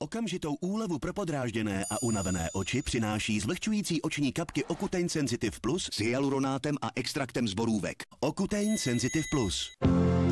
Okamžitou úlevu pro podrážděné a unavené oči přináší zlehčující oční kapky Ocutein Sensitive Plus s hyaluronátem a extraktem z borůvek. Ocutein Sensitive Plus.